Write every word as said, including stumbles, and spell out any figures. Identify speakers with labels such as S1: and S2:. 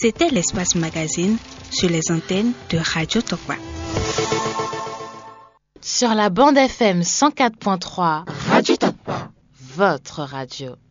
S1: C'était l'Espace Magazine sur les antennes de Radio Tokwa.
S2: Sur la bande F M cent quatre point trois,
S3: Radio Tokwa,
S2: votre radio.